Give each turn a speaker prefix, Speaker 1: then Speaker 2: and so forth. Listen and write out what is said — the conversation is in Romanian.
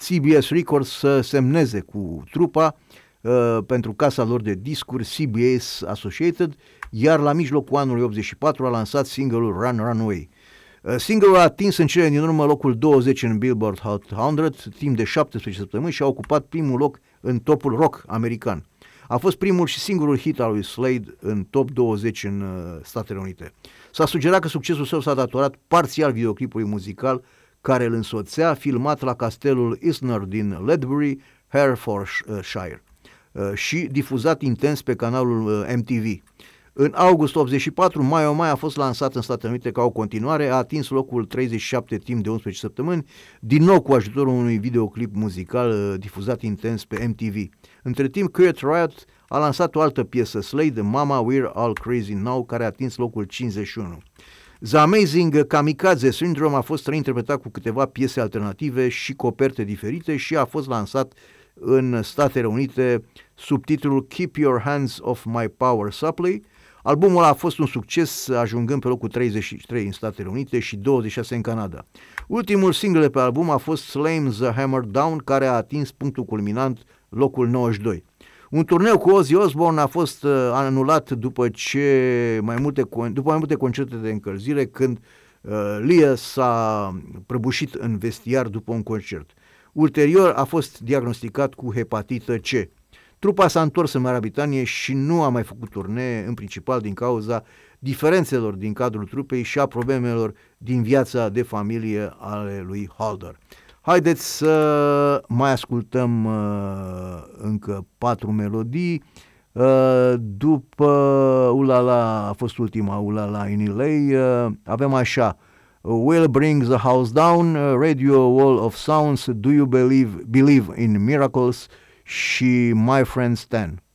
Speaker 1: CBS Records să semneze cu trupa pentru casa lor de discuri CBS Associated, iar la mijlocul anului 84 a lansat single-ul Run Runaway. Single-ul a atins în cele din urmă locul 20 în Billboard Hot 100 timp de 17 săptămâni și a ocupat primul loc în topul rock american. A fost primul și singurul hit al lui Slade în top 20 în Statele Unite. S-a sugerat că succesul său s-a datorat parțial videoclipului muzical care îl însoțea, filmat la castelul Isner din Ledbury, Herefordshire, și difuzat intens pe canalul MTV. În august 84, My Oh My a fost lansat în Statele Unite ca o continuare, a atins locul 37 timp de 11 săptămâni, din nou cu ajutorul unui videoclip muzical difuzat intens pe MTV. Între timp, Quiet Riot a lansat o altă piesă, Slade, Mama We're All Crazy Now, care a atins locul 51. The Amazing Kamikaze Syndrome a fost reinterpretat cu câteva piese alternative și coperte diferite și a fost lansat în Statele Unite sub titlul Keep Your Hands Off My Power Supply. Albumul a fost un succes, ajungând pe locul 33 în Statele Unite și 26 în Canada. Ultimul single pe album a fost Slam the Hammer Down, care a atins punctul culminant, locul 92. Un turneu cu Ozzy Osbourne a fost anulat după mai multe concerte de încălzire, când Lia s-a prăbușit în vestiar după un concert. Ulterior a fost diagnosticat cu hepatită C. Trupa s-a întors în Marea Britanie și nu a mai făcut turnee, în principal din cauza diferențelor din cadrul trupei și a problemelor din viața de familie ale lui Halder. Haideți să mai ascultăm încă 4 melodii. După Ulala, a fost ultima Ulala in LA, avem așa: Will Bring the House Down, Radio Wall of Sounds, Do You Believe in Miracles și My Friend Stan.